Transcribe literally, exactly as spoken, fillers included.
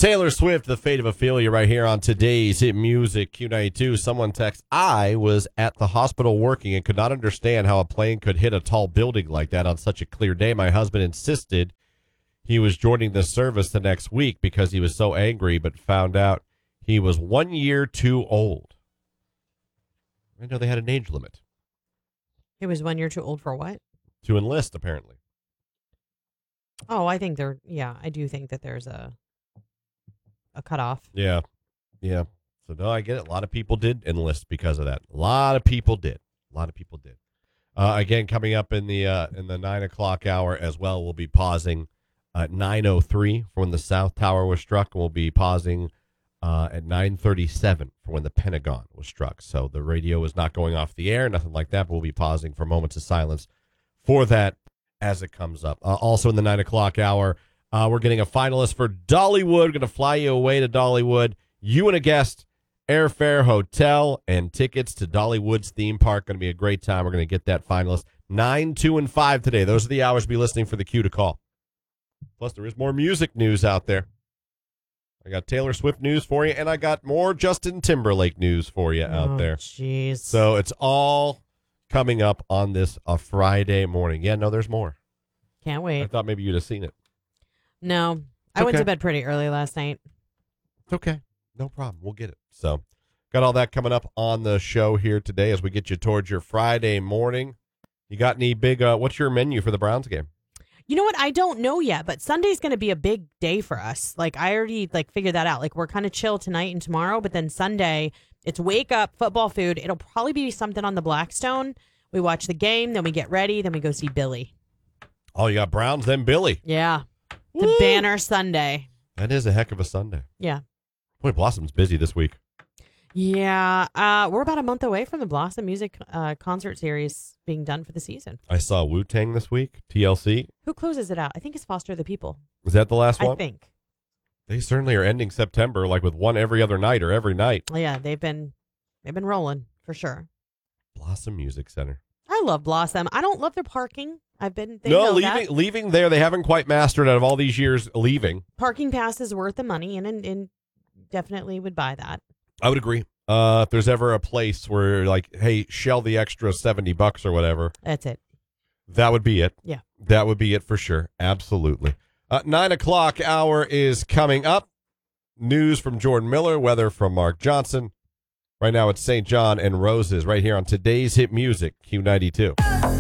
Taylor Swift, The Fate of Ophelia, right here on today's Hit Music Q ninety-two. Someone texts, I was at the hospital working and could not understand how a plane could hit a tall building like that on such a clear day. My husband insisted he was joining the service the next week because he was so angry, but found out he was one year too old. I know they had an age limit. He was one year too old for what? To enlist, apparently. Oh, I think there, yeah, I do think that there's a a cutoff. Yeah, yeah. So, no, I get it. A lot of people did enlist because of that. A lot of people did. A lot of people did. Uh, again, coming up in the uh, in the nine o'clock hour as well, we'll be pausing at nine oh three for when the South Tower was struck, and we'll be pausing uh, at nine thirty-seven for when the Pentagon was struck. So the radio is not going off the air, nothing like that, but we'll be pausing for moments of silence for that as it comes up. Uh, also in the nine o'clock hour, uh, we're getting a finalist for Dollywood. Going to fly you away to Dollywood. You and a guest, airfare, hotel, and tickets to Dollywood's theme park. Going to be a great time. We're going to get that finalist. nine, two, and five today. Those are the hours to be listening for the cue to call. Plus, there is more music news out there. I got Taylor Swift news for you, and I got more Justin Timberlake news for you out oh, there. Jeez. So it's all coming up on this a Friday morning. Yeah, no, there's more. Can't wait. I thought maybe you'd have seen it. No, I okay. went to bed pretty early last night. It's okay. No problem. We'll get it. So got all that coming up on the show here today as we get you towards your Friday morning. You got any big, uh, what's your menu for the Browns game? You know what? I don't know yet, but Sunday's going to be a big day for us. Like, I already, like, figured that out. Like, we're kind of chill tonight and tomorrow, but then Sunday, it's wake up, football, food. It'll probably be something on the Blackstone. We watch the game, then we get ready, then we go see Billy. Oh, you got Browns, then Billy. Yeah. It's a banner Sunday. That is a heck of a Sunday. Yeah. Boy, Blossom's busy this week. Yeah. Uh, we're about a month away from the Blossom Music uh, concert series being done for the season. I saw Wu-Tang this week, T L C. Who closes it out? I think it's Foster the People. Is that the last one? I think. They certainly are ending September like with one every other night or every night. Oh, yeah, they've been they've been rolling for sure. Blossom Music Center. I love Blossom. I don't love their parking. I've been they no know leaving that. leaving there. They haven't quite mastered out of all these years leaving. Parking pass is worth the money, and and, and definitely would buy that. I would agree. Uh, if there's ever a place where like, hey, shell the extra seventy bucks or whatever, that's it. That would be it. Yeah, that would be it for sure. Absolutely. Uh, nine o'clock hour is coming up. News from Jordan Miller, weather from Mark Johnson. Right now it's Saint John and Roses right here on today's Hit Music Q ninety-two.